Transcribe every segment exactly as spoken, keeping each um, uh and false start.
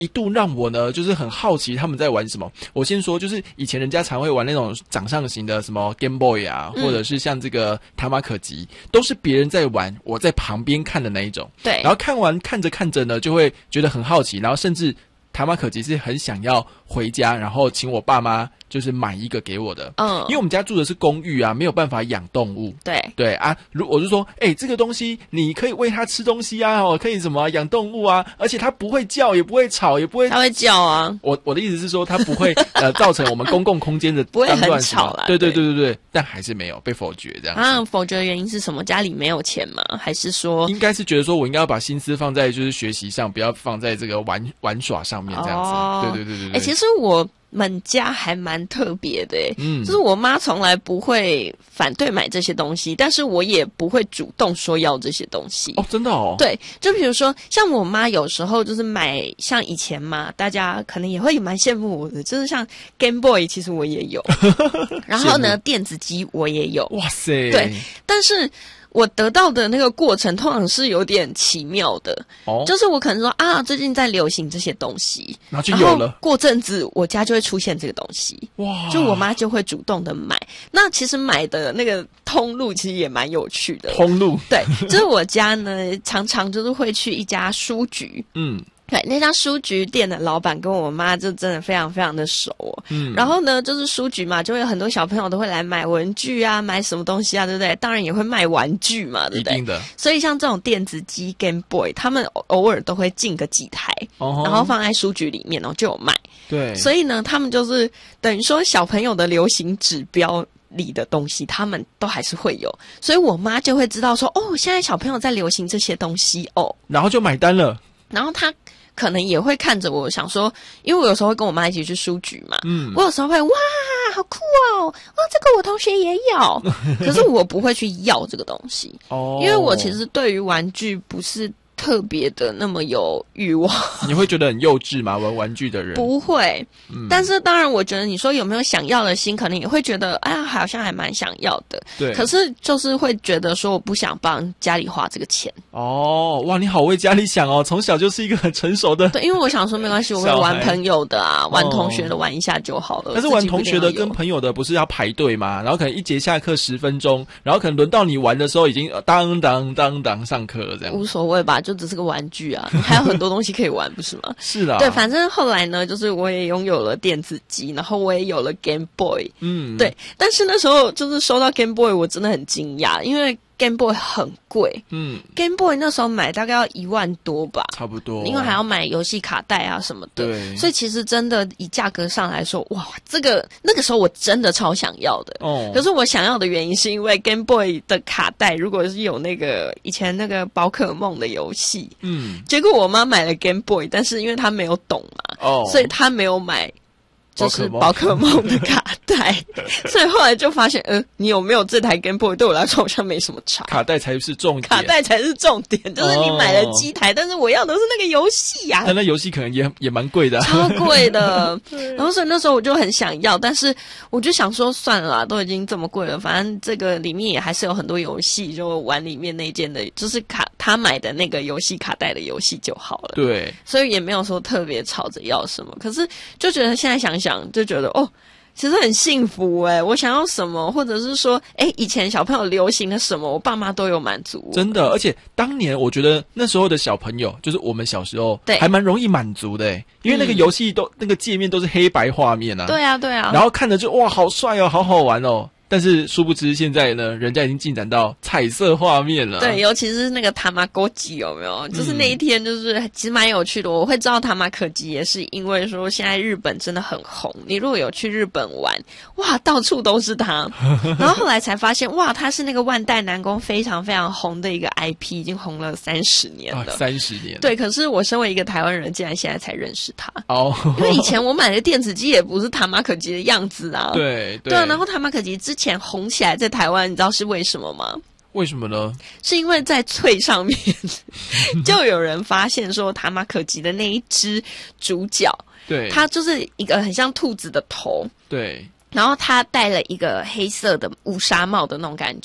一度让我呢就是很好奇他们在玩什么。我先说，就是以前人家常会玩那种掌上型的什么 Game Boy 啊，嗯、或者是像这个塔马可吉，都是别人在玩，我在旁边看的那一种。 对， 然后看完看着看着呢，就会觉得很好奇，然后甚至塔马可吉是很想要回家，然后请我爸妈就是买一个给我的。嗯，因为我们家住的是公寓啊，没有办法养动物。 对对啊，如我就说，哎、欸，这个东西你可以喂它吃东西啊，哦，可以什么养动物啊，而且它不会叫，也不会吵，也不会。 它会叫啊。 我我的意思是说，它不会呃造成我们公共空间的不会很吵啦。 对对对对对，但还是没有被否决这样子。 啊，否决的原因是什么？家里没有钱吗？还是说？ 应该是觉得说我应该要把心思放在就是学习上，不要放在这个玩玩耍上面这样子。哦对对对对对， 哎、欸，其实我们家还蛮特别的，哎，嗯，就是我妈从来不会反对买这些东西，但是我也不会主动说要这些东西。 哦，真的哦。 对，就比如说，像我妈有时候就是买，像以前嘛，大家可能也会蛮羡慕我的，就是像 Game Boy， 其实我也有，然后呢，电子机我也有。 哇塞， 对，但是。我得到的那个过程通常是有点奇妙的，哦，就是我可能说啊，最近在流行这些东西， 然后就有了。 然后过阵子我家就会出现这个东西，哇！就我妈就会主动的买。那其实买的那个通路其实也蛮有趣的。 通路对，就是我家呢常常就是会去一家书局，嗯。对，那家书局店的老板跟我妈就真的非常非常的熟哦。嗯，然后呢，就是书局嘛，就会有很多小朋友都会来买文具啊，买什么东西啊，对不对？当然也会卖玩具嘛，对不对？ 一定的。 所以像这种电子机 Game Boy， 他们偶尔都会进个几台，哦，然后放在书局里面哦，就有卖。 对， 所以呢，他们就是等于说小朋友的流行指标里的东西，他们都还是会有，所以我妈就会知道说，哦，现在小朋友在流行这些东西哦， 然后就买单了。 然后他可能也会看着我想说，因为我有时候会跟我妈一起去书局嘛，嗯，我有时候会哇，好酷哦，哇，这个我同学也有，可是我不会去要这个东西，哦，因为我其实对于玩具不是特别的那么有欲望。 你会觉得很幼稚吗？玩玩具的人不会，嗯，但是当然我觉得你说有没有想要的心，可能也会觉得哎呀好像还蛮想要的，对，可是就是会觉得说我不想帮家里花这个钱。 哦，哇，你好为家里想哦，从小就是一个很成熟的。 对，因为我想说没关系，我会玩朋友的啊，玩同学的玩一下就好了。 但是玩同学的跟朋友的不是要排队吗？然后可能一节下课十分钟，然后可能轮到你玩的时候已经当当当当上课了，这样无所谓吧，就只是个玩具啊，还有很多东西可以玩，不是吗？ 是啦， 对，反正后来呢，就是我也拥有了电子机，然后我也有了 Game Boy， 嗯，对，但是那时候就是收到 Game Boy， 我真的很惊讶，因为 Game Boy 很贵，嗯 ，Game Boy 那时候买大概要一万多吧， 差不多， 因为还要买游戏卡带啊什么的，对，所以其实真的以价格上来说，哇，这个那个时候我真的超想要的，哦，可是我想要的原因是因为 Game Boy 的卡带如果是有那个以前那个宝可梦的游戏，嗯，结果我妈买了 Game Boy， 但是因为她没有懂嘛，哦，所以她没有买。就是宝可梦的卡带，所以后来就发现，呃，你有没有这台 Game Boy 对我来说好像没什么差。 卡带才是重点， 卡带才是重点，就是你买了机台，哦，但是我要的是那个游戏呀。 但那游戏可能也也蛮贵的，啊， 超贵的。然后所以那时候我就很想要，但是我就想说算了啦，都已经这么贵了，反正这个里面也还是有很多游戏，就玩里面那件的，就是卡他买的那个游戏卡带的游戏就好了。 对， 所以也没有说特别吵着要什么，可是就觉得现在想想。就觉得哦，其实很幸福哎！我想要什么，或者是说，哎，以前小朋友流行的什么，我爸妈都有满足我。 真的，而且当年我觉得那时候的小朋友，就是我们小时候，对，还蛮容易满足的哎，因为那个游戏都、嗯、那个界面都是黑白画面啊。 对啊，对啊。 然后看着就哇，好帅哦，好好玩哦。但是殊不知现在呢，人家已经进展到彩色画面了。 对，尤其是那个塔马哥吉有没有？就是那一天就是其实蛮有趣的。我会知道塔马可吉也是因为说现在日本真的很红。你如果有去日本玩，哇，到处都是它。然后后来才发现，哇，它是那个万代南宫非常非常红的一个 I P， 已经红了三十年了。 三十年。 对，可是我身为一个台湾人，竟然现在才认识它。哦，因为以前我买的电子机也不是塔马可吉的样子啊。 对对, 对啊，然后塔马可吉之前红起来在台湾，你知道是为什么吗？ 为什么呢？ 是因为在脆上面就有人发现说塔马可吉的那一只主角，对，它就是一个很像兔子的头， 对， 然后它戴了一个黑色的乌纱帽的那种感觉。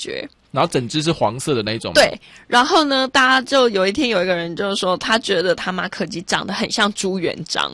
然后整只是黄色的那一种吗？ 对，然后呢，大家就有一天有一个人就是说，他觉得他马可基长得很像朱元璋。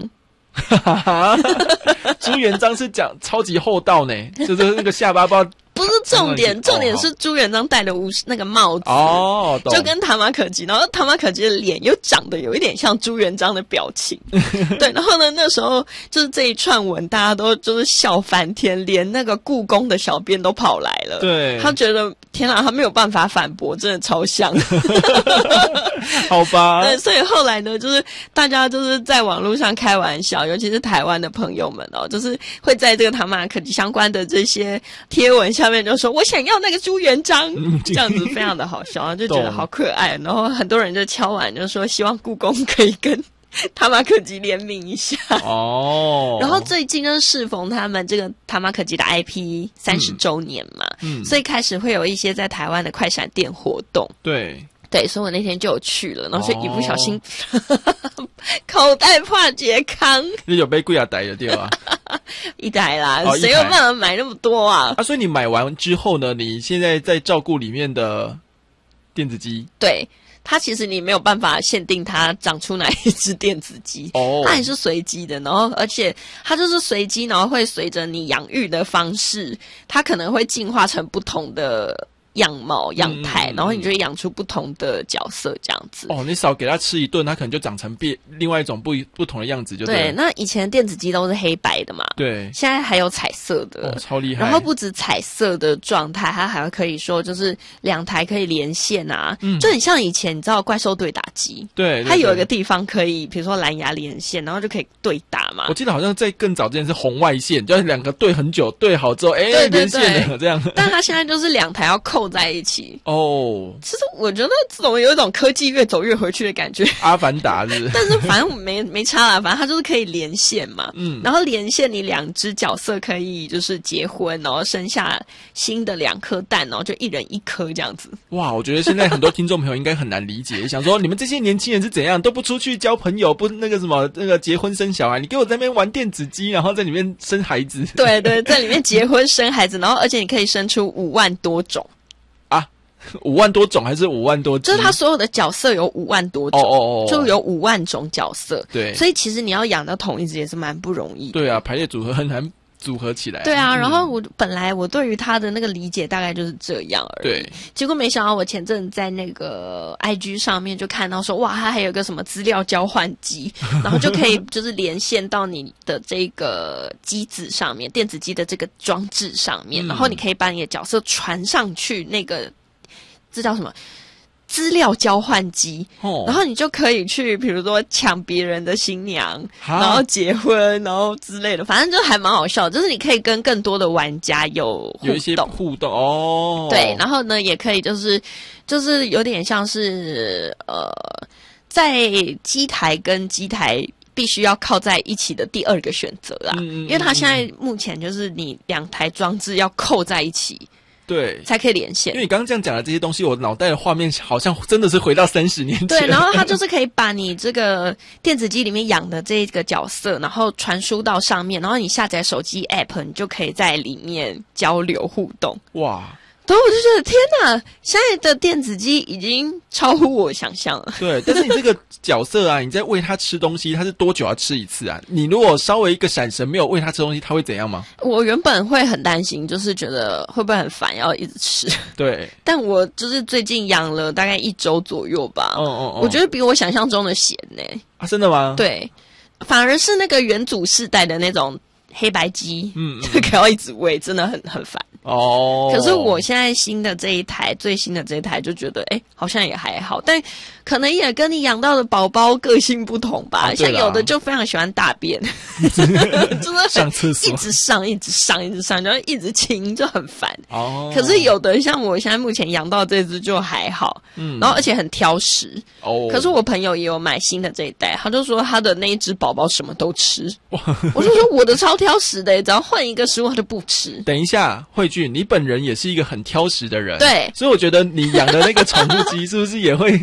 朱元璋是讲超级厚道呢，就是那个下巴包。 不是重点，重点是朱元璋戴的武那个帽子哦， 就跟塔马可基，然后塔马可基的脸又长得有一点像朱元璋的表情，对，然后呢，那时候就是这一串文，大家都就是笑翻天，连那个故宫的小编都跑来了， 对， 他觉得天哪，他没有办法反驳，真的超像， 好吧， 对，所以后来呢，就是大家就是在网络上开玩笑，尤其是台湾的朋友们哦，就是会在这个塔马可基相关的这些贴文下面就说我想要那个朱元璋，这样子非常的好笑，就觉得好可爱。然后很多人就敲碗就说希望故宫可以跟塔马可基联名一下哦。然后最近呢适逢他们这个塔马可基的 I P 三十周年嘛，嗯，所以开始会有一些在台湾的快闪店活动。 对。 对，所以我那天就有去了，然后所以一不小心、哦、口袋破解康， 你有被贵啊逮的对吧？ 一台啦，谁、哦、有办法买那么多啊？ 啊，所以你买完之后呢，你现在在照顾里面的电子鸡？ 对，它其实你没有办法限定它长出哪一只电子鸡，哦，它也是随机的，然后而且它就是随机，然后会随着你养育的方式，它可能会进化成不同的样貌样态、嗯，然后你就会养出不同的角色这样子。 哦，你少给它吃一顿，它可能就长成变另外一种不不同的样子就对了。 对，那以前电子鸡都是黑白的嘛， 对， 现在还有彩色的， 哦，超厉害。 然后不止彩色的状态，它还可以说就是两台可以连线啊，嗯，就很像以前你知道怪兽对打机， 对，对， 它有一个地方可以，比如说蓝牙连线，然后就可以对打嘛。 我记得好像在更早之前是红外线，就是两个对很久，对好之后，哎、欸，连线了这样。 但它现在就是两台要扣在一起。 哦， 其实我觉得这种有一种科技越走越回去的感觉。 阿凡达是不是？ 但是反正没没差啦，反正它就是可以连线嘛。嗯，然后连线你两只角色可以就是结婚，然后生下新的两颗蛋，然后就一人一颗这样子。 哇，我觉得现在很多听众朋友应该很难理解，想说你们这些年轻人是怎样都不出去交朋友，不那个什么那个结婚生小孩，你给我在那边玩电子机，然后在里面生孩子。 对对，在里面结婚生孩子，然后而且你可以生出五万多种。 五万多种还是五万多只？ 就是他所有的角色有五万多种，哦哦哦，就有五万种角色。 对， 所以其实你要养到同一只也是蛮不容易的。 对啊，排列组合很难组合起来。 对啊，然后我本来我对于他的那个理解大概就是这样而已。 对， 结果没想到我前阵在那个 I G 上面就看到说，哇，它还有个什么资料交换机，然后就可以就是连线到你的这个机子上面，电子机的这个装置上面，嗯，然后你可以把你的角色传上去那个。这叫什么？资料交换机，哦，然后你就可以去，比如说抢别人的新娘，然后结婚，然后之类的，反正就还蛮好笑。就是你可以跟更多的玩家有互动， 有一些互动哦。 对，然后呢，也可以就是就是有点像是呃，在机台跟机台必须要靠在一起的第二个选择啦，嗯，因为它现在目前就是你两台装置要扣在一起。 对， 才可以连线。 因为你刚刚这样讲的这些东西，我脑袋的画面好像真的是回到三十年前。 对，然后它就是可以把你这个电子机里面养的这个角色，然后传输到上面，然后你下载手机 app， 你就可以在里面交流互动。哇！对，我就觉得天哪，现在的电子机已经超乎我想象了。 对，但是你这个角色啊，你在喂它吃东西，它是多久要吃一次啊？你如果稍微一个闪神没有喂它吃东西，它会怎样吗？ 我原本会很担心，就是觉得会不会很烦，要一直吃。 对， 但我就是最近养了大概一周左右吧。哦哦哦，我觉得比我想象中的闲呢、欸。 啊，真的吗？ 对，反而是那个元祖世代的那种黑白机，嗯，就可要一直喂，真的很很烦。哦，可是我现在新的这一台，最新的这一台就觉得，哎，好像也还好，但可能也跟你养到的宝宝个性不同吧。啊、像有的就非常喜欢大便，真的上厕所一直上，一直上，一直上，然后一直清，就很烦。哦，可是有的像我现在目前养到这只就还好，嗯，然后而且很挑食。哦，可是我朋友也有买新的这一代，他就说他的那一只宝宝什么都吃。我就说我的超挑食的，只要换一个食物他就不吃。 等一下，慧俊，你本人也是一个很挑食的人， 对， 所以我觉得你养的那个宠物鸡是不是也会挑主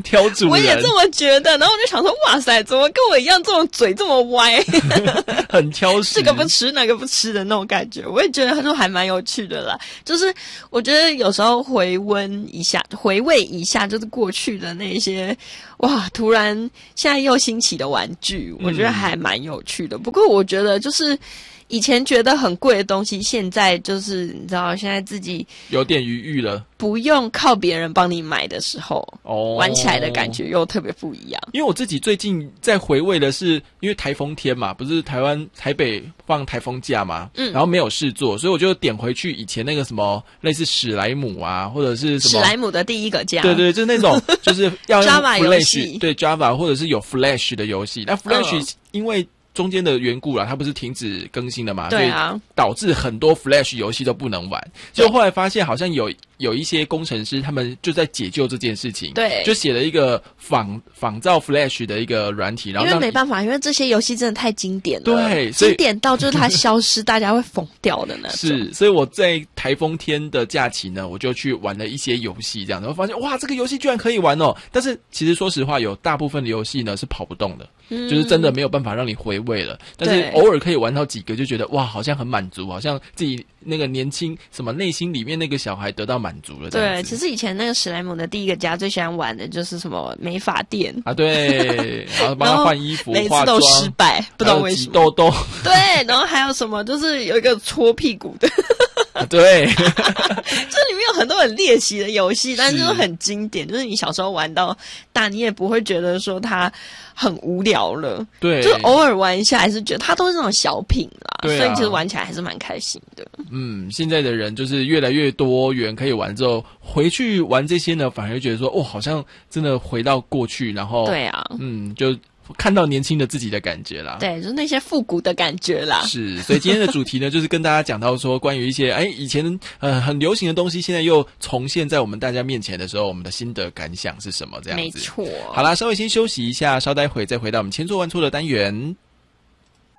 我也这么觉得。然后我就想说，哇塞，怎么跟我一样这种嘴这么歪， 很挑食， 这个不吃那个不吃的那种感觉。我也觉得他说还蛮有趣的啦。就是我觉得有时候回温一下，回味一下，就是过去的那些哇，突然现在又兴起的玩具，我觉得还蛮有趣的。嗯、不过我觉得就是以前觉得很贵的东西，现在就是你知道，现在自己有点余裕了， 不用靠别人帮你买的时候，哦，玩起来的感觉又特别不一样。 因为我自己最近在回味的是，因为台风天嘛，不是台湾台北放台风假嘛，嗯，然后没有事做，所以我就点回去以前那个什么类似史莱姆啊，或者是什么史莱姆的第一个家， 对对，就是那种就是要用 Java 游 Flash， 戏， 对 Java 或者是有 Flash 的游戏，那 Flash、嗯、因为中间的缘故啦，它不是停止更新了嘛？ 对啊， 所以导致很多 Flash 游戏都不能玩。就后来发现，好像有有一些工程师他们就在解救这件事情， 对， 就写了一个仿仿造 Flash 的一个软体，然后因为没办法，因为这些游戏真的太经典了， 对， 经典到就是它消失，大家会疯掉的那种。 是，所以我在台风天的假期呢，我就去玩了一些游戏，这样，然后发现哇，这个游戏居然可以玩哦！但是其实说实话，有大部分的游戏呢是跑不动的。嗯、就是真的没有办法让你回味了，但是偶尔可以玩到几个，就觉得哇，好像很满足，好像自己那个年轻什么内心里面那个小孩得到满足了。 对，其实以前那个史莱姆的第一个家最喜欢玩的就是什么美发店啊，对，然后帮他换衣服， 每次都失败，不知道为什么。 痘痘， 对，然后还有什么，就是有一个搓屁股的。 啊、对， 这里面有很多很猎奇的游戏，但是都很经典。就是你小时候玩到大，你也不会觉得说它很无聊了。 对， 就偶尔玩一下，还是觉得它都是那种小品啦。 对啊， 所以其实玩起来还是蛮开心的。 嗯，现在的人就是越来越多元可以玩之后，回去玩这些呢，反而觉得说，哦，好像真的回到过去，然后对啊， 嗯，就。看到年轻的自己的感觉啦， 对，就是那些复古的感觉啦。 是，所以今天的主题呢，就是跟大家讲到说，关于一些哎以前呃很流行的东西，现在又重现在我们大家面前的时候，我们的心得感想是什么？这样子。 没错。 好啦，稍微先休息一下，稍待会再回到我们千错万错的单元。